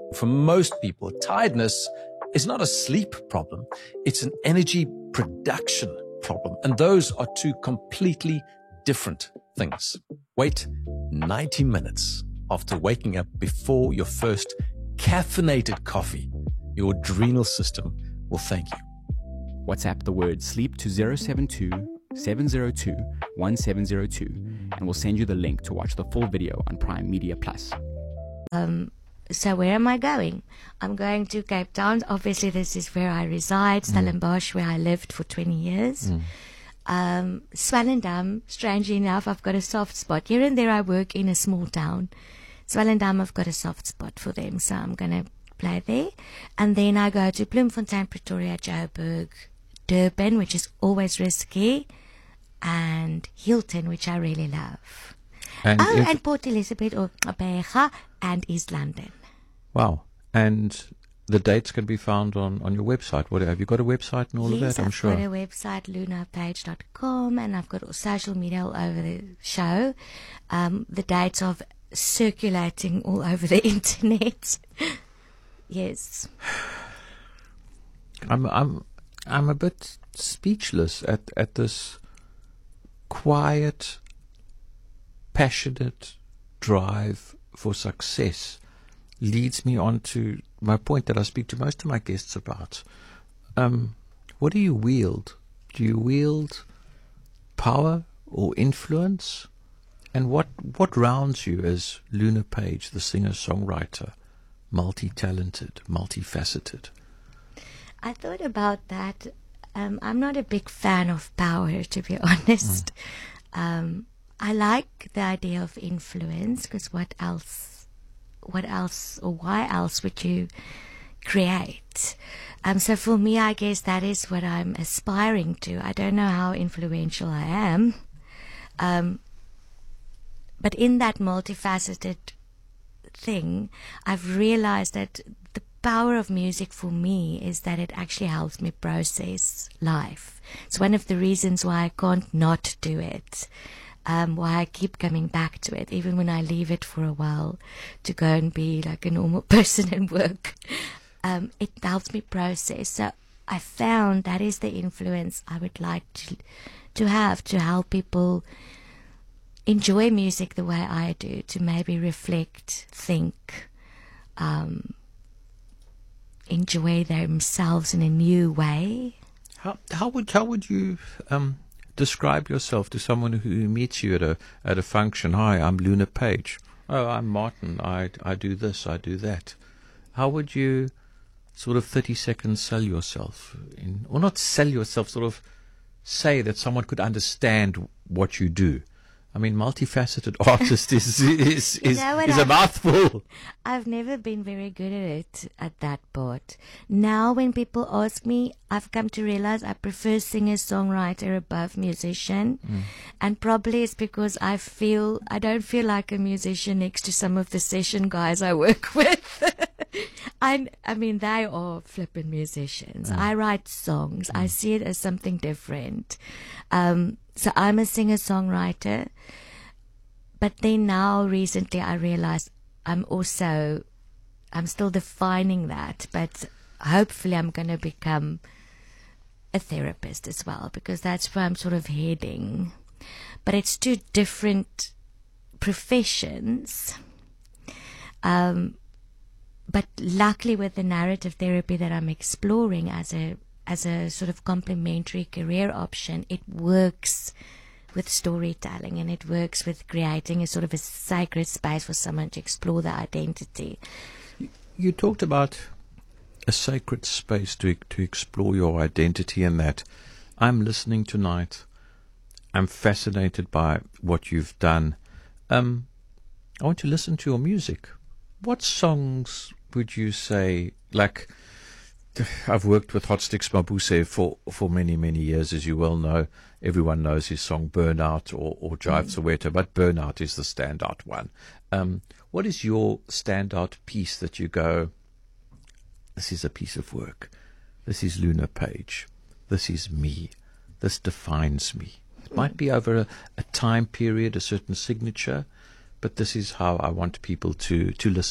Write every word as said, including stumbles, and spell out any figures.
For most people, tiredness is not a sleep problem. It's an energy production problem. And those are two completely different things. Wait ninety minutes after waking up before your first caffeinated coffee. Your adrenal system will thank you. WhatsApp the word sleep to zero seven two, seven zero two, one seven zero two and we'll send you the link to watch the full video on Prime Media Plus. Um, so where am I going? I'm going to Cape Town. Obviously, this is where I reside, Stellenbosch, where I lived for twenty years. Mm. Um, Swellendam, strangely enough, I've got a soft spot. Here and there I work in a small town. Swellendam, I've got a soft spot for them, so I'm going to play there. And then I go to Bloemfontein, Pretoria, Joburg, Durban, which is always risky, and Hilton, which I really love. And oh, and Port Elizabeth or Abega and East London. Wow. And the dates can be found on, on your website. What, have you got a website and all yes, of that? I'm I've sure. I've got a website, lunapage dot com, and I've got social media all over the show. Um, the dates are circulating all over the internet. Yes. I'm I'm I'm a bit speechless at, at this quiet, passionate drive for success. Leads me on to my point that I speak to most of my guests about. Um, what do you wield? Do you wield power or influence? And what, what rounds you as Luna Page, the singer-songwriter, multi-talented, multifaceted? I thought about that. Um, I'm not a big fan of power, to be honest. Mm. Um, I like the idea of influence, because what else, what else, or why else would you create? Um, so for me, I guess that is what I'm aspiring to. I don't know how influential I am, um, but in that multifaceted thing, I've realized that the power of music for me is that it actually helps me process life. It's one of the reasons why I can't not do it. Um, why I keep coming back to it, even when I leave it for a while to go and be like a normal person and work. Um, it helps me process. So I found that is the influence I would like to, to have, to help people enjoy music the way I do, to maybe reflect, think, um, enjoy themselves in a new way. How, how would, how would you, um, describe yourself to someone who meets you at a at a function? Hi, I'm Luna Page. Oh, I'm Martin. I I do this. I do that. How would you sort of thirty seconds sell yourself, in, or not sell yourself? Sort of say that someone could understand what you do. I mean, multifaceted artist is is is, is a mouthful. I've never been very good at it at that part. Now, when people ask me, I've come to realize I prefer singer-songwriter above musician, mm. and probably it's because I feel I don't feel like a musician next to some of the session guys I work with. I I mean, they are flippin' musicians. Mm. I write songs. Mm. I see it as something different. Um, So I'm a singer-songwriter, but then now recently I realized I'm also, I'm still defining that, but hopefully I'm going to become a therapist as well, because that's where I'm sort of heading. But it's two different professions. Um, but luckily with the narrative therapy that I'm exploring as a as a sort of complementary career option, it works with storytelling, and it works with creating a sort of a sacred space for someone to explore their identity. You, you talked about a sacred space to to explore your identity, and that I'm listening tonight. I'm fascinated by what you've done. Um, I want to listen to your music. What songs would you say, like, I've worked with Hot Sticks Mabuse for, for many, many years, as you well know. Everyone knows his song Burnout or, or Jive mm. Soweto, but Burnout is the standout one. Um, what is your standout piece that you go, this is a piece of work. This is Luna Page. This is me. This defines me. It mm. might be over a, a time period, a certain signature, but this is how I want people to, to listen.